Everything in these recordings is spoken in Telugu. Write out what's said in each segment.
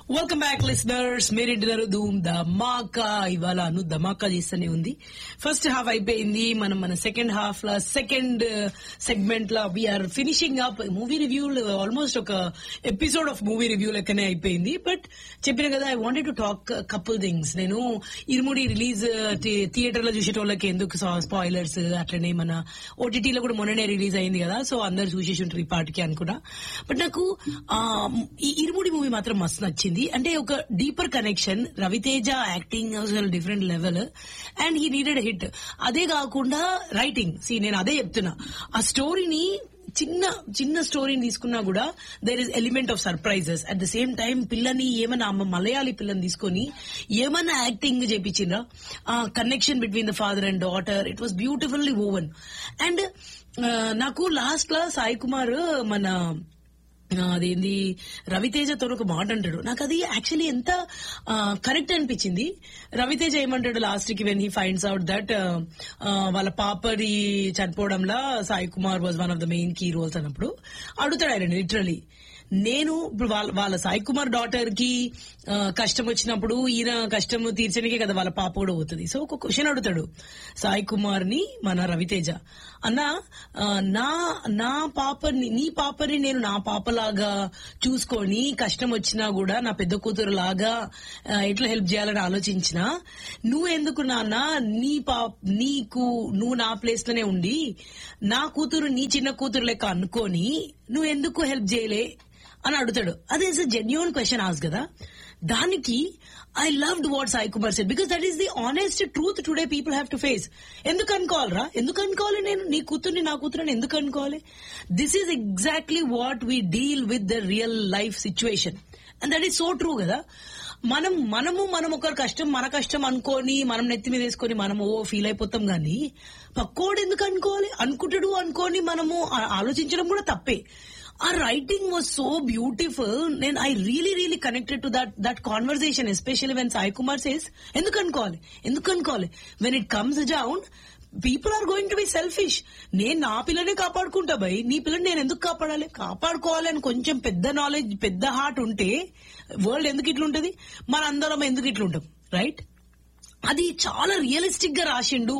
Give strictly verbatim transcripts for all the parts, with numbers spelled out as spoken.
Welcome back listeners. మీరింటున్నారు ధూమ్ ధమాకా. ఇవాళ అను ధమాకా చేస్తూనే ఉంది. ఫస్ట్ హాఫ్ అయిపోయింది. మనం మన సెకండ్ హాఫ్ లా సెకండ్ సెగ్మెంట్ లా we are finishing up movie review. Almost ఒక ఎపిసోడ్ ఆఫ్ మూవీ రివ్యూ లెక్కనే అయిపోయింది. బట్ చెప్పిన కదా, I wanted to talk couple things. నేను ఇరుముడి రిలీజ్ థియేటర్ లో చూసేటోళ్ళకి ఎందుకు స్పాయిలర్స్, అట్లనే మన ఓటీటీలో కూడా మొన్ననే రిలీజ్ అయింది కదా, సో అందరు చూసేసి ఉంటారు ఈ పాటికి అనుకున్నా. బట్ నాకు ఈ ఇరుముడి మూవీ మాత్రం మస్తు నచ్చింది. అంటే ఒక deeper connection, Raviteja acting different level and he needed hit. అదే కాకుండా రైటింగ్, సి నేను అదే చెప్తున్నా, ఆ స్టోరీని చిన్న చిన్న స్టోరీని తీసుకున్నా కూడా there is element of surprises. At the same time పిల్లని ఏమన్నా మలయాళీ పిల్లని తీసుకొని ఏమన్నా యాక్టింగ్ చేపించిందా, ఆ connection between the father and daughter, it was beautifully oven. And నాకు లాస్ట్ లా సాయి కుమార్ మన అదేంది రవితేజతో ఒక మాట అంటాడు, నాకు అది యాక్చువల్లీ ఎంత కరెక్ట్ అనిపించింది. రవితేజ ఏమంటాడు లాస్ట్ కి when he finds out that వాళ్ళ పాపది చనిపోవడంలో Sai Kumar was one of the main key roles అన్నప్పుడు అడుగుతాడు ఆయన లిటరలీ, నేను ఇప్పుడు వాళ్ళ వాళ్ళ సాయి కుమార్ డాటర్ కి కష్టం వచ్చినప్పుడు ఈయన కష్టం తీర్చడానికే కదా వాళ్ళ పాప కూడా పోతుంది. సో ఒక క్వశ్చన్ అడుగుతాడు సాయి కుమార్ ని మన రవితేజ, అన్నా నా నా పాపని నీ పాపని నేను నా పాపలాగా చూసుకొని కష్టం వచ్చినా కూడా నా పెద్ద కూతురు లాగా ఎట్లా హెల్ప్ చేయాలని ఆలోచించినా, నువ్వెందుకు నాన్న నీ పా నీకు నువ్వు నా ప్లేస్ లోనే ఉండి నా కూతురు నీ చిన్న కూతురు లెక్క అనుకొని నువ్వెందుకు హెల్ప్ చేయలే అని అడుగుతాడు. అదే జెన్యూన్ క్వశ్చన్ ఆస్ కదా. దానికి I loved what Sai Kumar said, because that is the honest truth today people have to face. ఎందుకు అనుకోవాలరా, ఎందుకు అనుకోవాలి నేను నీ కూతుర్ని నా కూతురుని ఎందుకు అనుకోవాలి? This is exactly what we deal with the real life situation and that is so true కదా. మనం మనము మనం ఒకరి కష్టం మన కష్టం అనుకోని మనం నెత్తి మీద వేసుకొని మనము ఓ ఫీల్ అయిపోతాం గానీ పక్కోడు ఎందుకు అనుకోవాలి, అనుకుంటాడు అనుకోని మనము ఆలోచించడం కూడా తప్పే. ఆ రైటింగ్ వాజ్ సో బ్యూటిఫుల్. నేను I really really connected to that that conversation, especially when Sai Kumar says ఎందుకు అనుకోవాలి ఎందుకు అనుకోవాలి when it comes down people are going to be selfish. నేను నా పిల్లనే కాపాడుకుంటా భయ్, నీ పిల్లని నేను ఎందుకు కాపాడాలి? కాపాడుకోవాలి అని కొంచెం పెద్ద నాలెడ్జ్ పెద్ద హార్ట్ ఉంటే వరల్డ్ ఎందుకు ఇట్లుంటది, మన అందరం ఎందుకు ఇట్లుంటాం, రైట్? అది చాలా రియలిస్టిక్ గా రాసిండు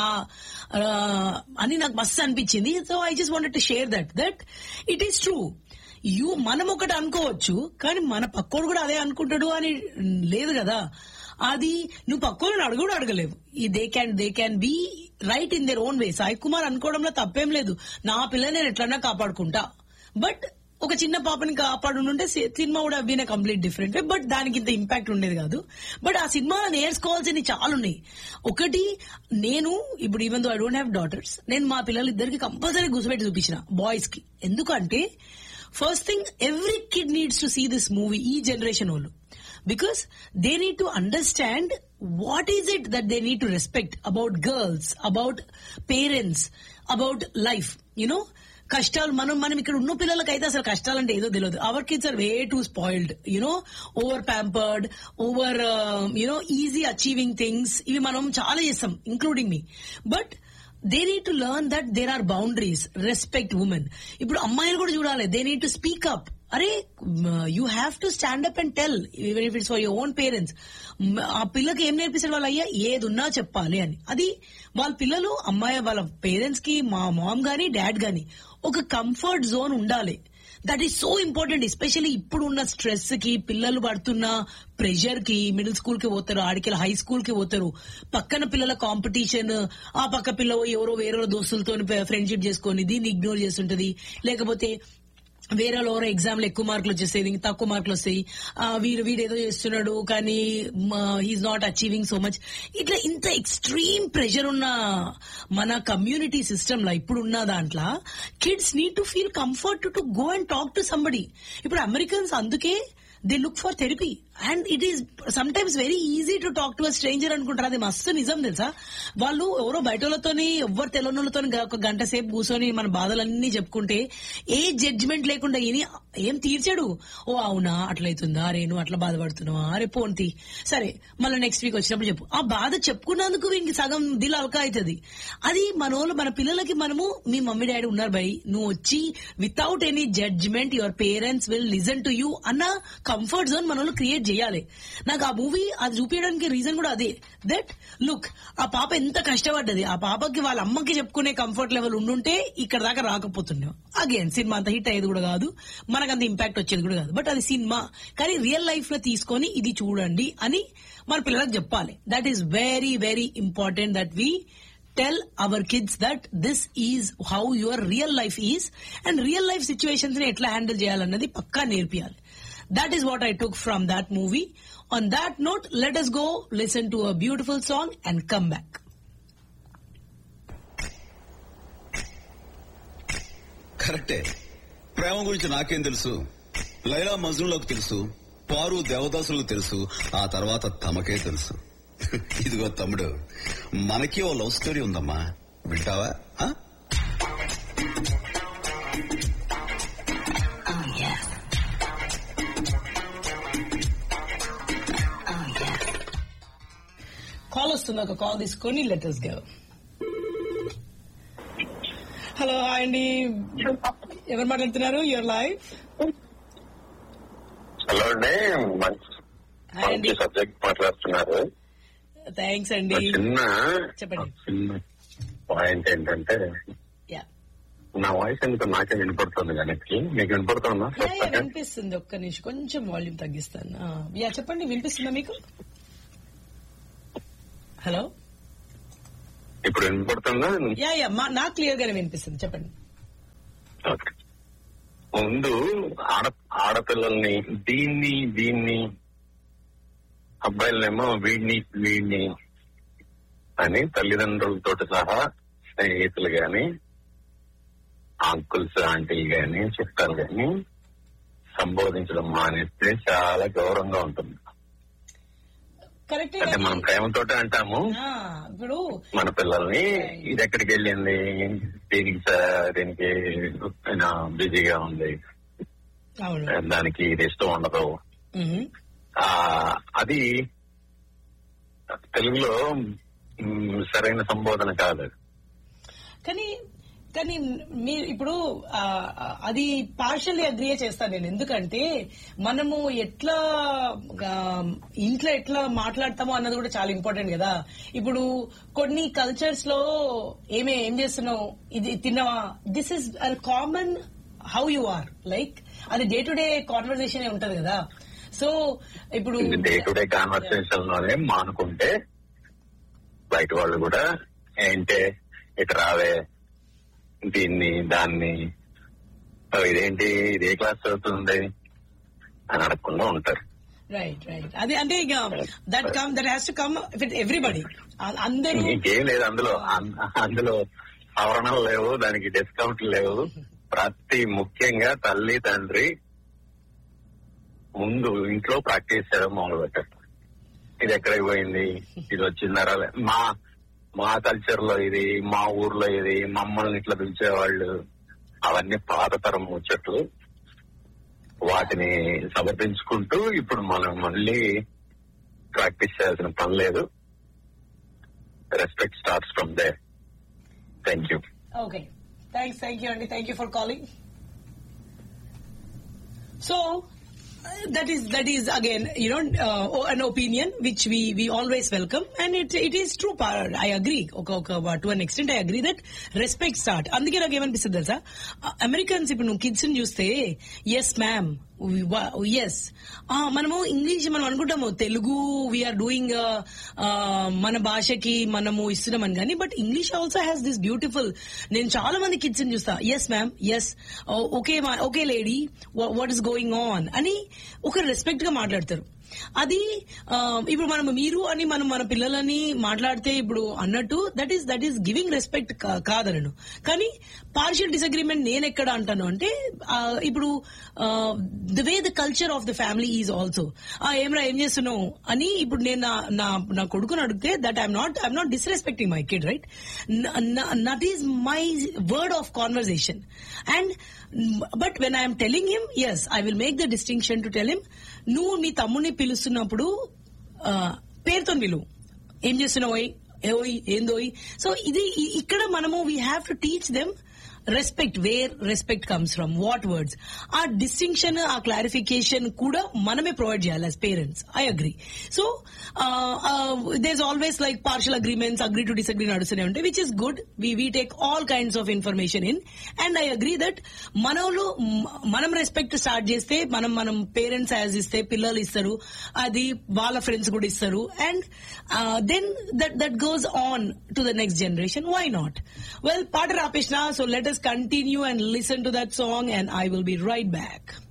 అని నాకు మస్తు అనిపించింది. So I just wanted to share that that it is true. You మనం ఒకటి అనుకోవచ్చు కానీ మన పక్కోడు కూడా అదే అనుకుంటాడు అని లేదు కదా. అది నువ్వు పక్కోళ్ళని అడుగుడు అడగలేవు. They can they can be right in their own way. Sai Kumar అనుకోవడంలో తప్పేం లేదు, నా పిల్లని నేను ఎట్లన్నా కాపాడుకుంటా. బట్ ఒక చిన్న పాపని కాపాడుంటే సినిమా కూడా బీన్ కంప్లీట్ డిఫరెంట్. బట్ దానికి ఇంత ఇంపాక్ట్ ఉండేది కాదు. బట్ ఆ సినిమాలో నేర్చుకోవాల్సినవి చాలా ఉన్నాయి. ఒకటి, నేను ఇప్పుడు even though I don't have daughters, నేను మా పిల్లలు ఇద్దరికి కంపల్సరీ గుసబెట్టి చూపించిన బాయ్స్ కి. ఎందుకంటే first thing, every kid needs to see this movie, ఈ జనరేషన్ వాళ్ళు, because they need to understand what is it that they need to respect about girls, about parents, about life, you know. కష్టాలు మనం మనం ఇక్కడ ఉన్న పిల్లలకైతే అసలు కష్టాలంటే ఏదో తెలియదు. Our kids are way two spoiled, you know, over pampered, over you know easy achieving things. ఇవి మనం చాలా చేస్తాం, including me. But they need to learn that there are boundaries, respect women. ఇప్పుడు అమ్మాయిలు కూడా చూడాలి, they need to speak up. అరే you have to stand up and tell, even if it's for your own parents. ఆ పిల్లకి ఏం నేర్పిస్తాడు వాళ్ళ అయ్యా, ఏదున్నా చెప్పాలి అని. అది వాళ్ళ పిల్లలు, అమ్మాయి వాళ్ళ పేరెంట్స్ కి, మా మామ్ గానీ డాడ్ గానీ ఒక కంఫర్ట్ జోన్ ఉండాలి. That is so important. Especially ఇప్పుడు ఉన్న స్ట్రెస్ కి, పిల్లలు పడుతున్న ప్రెషర్ కి, మిడిల్ స్కూల్ కి పోతారు, ఆడికి హై స్కూల్ కి పోతారు, పక్కన పిల్లల కాంపిటీషన్, ఆ పక్క పిల్ల ఎవరో వేరే దోస్తులతో ఫ్రెండ్షిప్ చేసుకొని దీన్ని ఇగ్నోర్ చేస్తుంటది, లేకపోతే వేరే ఎవరో ఎగ్జామ్ లో ఎక్కువ మార్కులు వచ్చేసేది, తక్కువ మార్కులు వస్తాయి, వీడు వీడేదో చేస్తున్నాడు కానీ he's not achieving so much. ఇట్లా ఇంత ఎక్స్ట్రీమ్ ప్రెషర్ ఉన్న మన కమ్యూనిటీ సిస్టమ్ లో ఇప్పుడు ఉన్న దాంట్లో kids need to feel comfort to go and talk to somebody. ఇప్పుడు అమెరికన్స్ అందుకే they look for therapy and it is some times very easy to talk to a stranger అనుకుంటారు. అది మస్తు నిజం తెలుసా. వాళ్ళు ఎవరో బయటలతోని, ఎవ్వరు తెలవనోళ్ళతో ఒక గంట సేపు కూర్చొని మన బాధలన్నీ చెప్పుకుంటే ఏ జడ్జిమెంట్ లేకుండా ఈయన ఏం తీర్చాడు. ఓ అవునా అట్లయితుందా, అరే నువ్వు అట్లా బాధపడుతున్నావా, అరే పోంతి సరే మళ్ళీ నెక్స్ట్ వీక్ వచ్చినప్పుడు చెప్పు. ఆ బాధ చెప్పుకున్నందుకు వీనికి సగం దిల్ అలక అవుతుంది. అది మన వాళ్ళు, మన పిల్లలకి మనము, మీ మమ్మీ డాడీ ఉన్నారు భయ్, నువ్వు వచ్చి without any judgement your parents will listen to you అన్న కంఫర్ట్ జోన్ మన వాళ్ళు క్రియేట్ చేయాలి. నాకు ఆ మూవీ అది చూపించడానికి రీజన్ కూడా అదే, దట్ లుక్ ఆ పాప ఎంత కష్టపడ్డది, ఆ పాపకి వాళ్ళ అమ్మకి చెప్పుకునే కంఫర్ట్ లెవెల్ ఉండుంటే ఇక్కడ దాకా రాకపోతున్నాం. అగైన్ సినిమా అంత హిట్ అయ్యేది కూడా కాదు, మనకు అంత ఇంపాక్ట్ వచ్చేది కూడా కాదు. బట్ అది సినిమా, కానీ రియల్ లైఫ్ లో తీసుకొని ఇది చూడండి అని మన పిల్లలకు చెప్పాలి. That is very very important that we tell our kids that this is how your real life is and real life situations ni etla handle cheyalannadi pakka nerpiyali. That is what I took from that movie. On that note, let us go listen to a beautiful song and come back. కరెక్టే. ప్రేమ గురించి నాకేం తెలుసు, లైలా మజ్నూలకు తెలుసు, పారు దేవదాసులకు తెలుసు, ఆ తర్వాత తమకే తెలుసు. ఇదిగో తమ్ముడు, మనకి ఓ లవ్ స్టోరీ ఉందమ్మా, వింటావా? కాల్ వస్తుంది, ఒక కాల్ తీసుకొని లెటర్స్ గో. హలో, హాయ్ అండి, ఎవరు మాట్లాడుతున్నారు? Your life. హలో అండి, మంచి సబ్జెక్ట్ మాట్లాడుతున్నారు. థ్యాంక్స్ అండి. చిన్న చెప్పండి. చిన్న పాయింట్ ఏంటంటే, నా వాయిస్ ఎందుకు నాకే వినపడుతుంది, కానీ మీకు వినపడుతుందా? వినిపిస్తుంది. ఒక్క నిమిషం, కొంచెం వాల్యూమ్ తగ్గిస్తాను. యా చెప్పండి, వినిపిస్తుందా మీకు? హలో, ఇప్పుడు వినపడుతుందా? యా యా నాకు క్లియర్ గానే వినిపిస్తుంది, చెప్పండి. ముందు ఆడ ఆడపిల్లల్ని దీన్ని దీన్ని, అబ్బాయిలనేమో వీడిని వీడిని అని తల్లిదండ్రులతో సహా స్నేహితులు గాని, అంకుల్స్ ఆంటీలు గాని, చుట్టాలు గాని సంబోధించడం మానేస్తే చాలా గౌరవంగా ఉంటుంది. అంటే మనం ప్రేమతోటే అంటాము ఇప్పుడు మన పిల్లల్ని, ఇది ఎక్కడికి వెళ్ళింది, దీనికి దీనికి బిజీగా ఉంది, దానికి ఇది ఇష్టం ఉండదు, ఆ అది తెలుగులో సరైన సంబోధన కాదు. కానీ కానీ మీరు ఇప్పుడు అది పార్షియల్లీ అగ్రీ చేస్తాను నేను. ఎందుకంటే మనము ఎట్లా ఇంట్లో ఎట్లా మాట్లాడతామో అన్నది కూడా చాలా ఇంపార్టెంట్ కదా. ఇప్పుడు కొన్ని కల్చర్స్ లో ఏమే ఏం చేస్తున్నావు, ఇది తిన్నావా, this is common how you are, like అది డే టు డే కాన్వర్సేషన్ ఉంటది కదా. సో ఇప్పుడు డే టు డే కాన్వర్సేషన్ లోనే మానుకుంటే బయట వాళ్ళు కూడా ఏంటే ఇటు రావే, దీన్ని దాన్ని, ఇదేంటి ఇదే క్లాస్ చదువుతుంది అని అడగకుండా ఉంటారు. రైట్ రైట్ అది అంటే ఇక that come that has to come with everybody. అందరూ ఇంకేం లేదు అందులో, అందులో సవరణలు లేవు, దానికి డిస్కౌంట్లు లేవు. ప్రతి ముఖ్యంగా తల్లి తండ్రి ముందు ఇంట్లో ప్రాక్టీస్ చేయడం మొదలు పెట్టారు. ఇది ఎక్కడికి పోయింది, ఇది వచ్చిందరా, మా మా కల్చర్ లో ఇది, మా ఊర్లో ఇది, మమ్మల్ని ఇట్లా పిలిచేవాళ్ళు, అవన్నీ పాత తరం ముచ్చట్లు. వాటిని సమర్పించుకుంటూ ఇప్పుడు మనం మళ్ళీ ప్రాక్టీస్ చేయాల్సిన పని లేదు. Respect starts from there. Thank you. Okay, thanks. Thank you అండి, thank you for calling. So that is that is again, you know, uh, an opinion which we we always welcome, and it it is true. I agree. Okay, okay, to an extent I agree that respect start. అందుకే నాకు ఏమనిపిస్తుంది తెలుసా, అమెరికన్స్ ఇప్పుడు నువ్వు కిడ్స్ ని చూస్తే ఎస్ మ్యామ్, ఎస్ మనము ఇంగ్లీష్ మనం అనుకుంటాము, తెలుగు వీఆర్ డూయింగ్ మన భాషకి మనము ఇస్తున్నామని, కానీ but English also has this beautiful. నేను చాలా మంది కిడ్స్ ని చూస్తా, yes ma'am, yes, okay okay lady, what is going on అని ఒక రెస్పెక్ట్ గా మాట్లాడతారు. అది ఇప్పుడు మనం మీరు అని మనం మన పిల్లలని మాట్లాడితే ఇప్పుడు అన్నట్టు that is that is giving respect కాదనను. కానీ పార్షియల్ డిసగ్రిమెంట్ నేను ఎక్కడ అంటాను అంటే, ఇప్పుడు the way the culture of the family is also, ఏమరా ఏం చేస్తున్నావు అని ఇప్పుడు నేను నా నా కొడుకుని అడిగితే that I'm not I'm not disrespecting my kid, right? That is my word of conversation. And but when I'm telling him, yes I will make the distinction to tell him, నువ్వు నీ తమ్ముడిని పిలుస్తున్నప్పుడు పేరుతో పిలువు, ఏం చేస్తున్నావు, ఏవోయ్ ఏందోయ్. సో ఇది ఇక్కడ మనము we have to teach them respect, wear respect comes from, what words, ఆ డిస్టింక్షన్, ఆ క్లారిఫికేషన్ కూడా మనమే ప్రొవైడ్ చేయాలి as parents. I agree. So there is always like partial agreements, agree to disagree నడుస్తూనే ఉంటాయి, which is good. We we take all kinds of information in, and I agree that మనలో మనం రెస్పెక్ట్ స్టార్ట్ చేస్తే, మనం మనం పేరెంట్స్ యాజ్ ఇస్తే పిల్లలు ఇస్తారు, అది వాళ్ళ ఫ్రెండ్స్ కూడా ఇస్తారు, and then that that goes on to the next generation. Why not? Well, పాట రాపేసిన, so let us continue and listen to that song and I will be right back.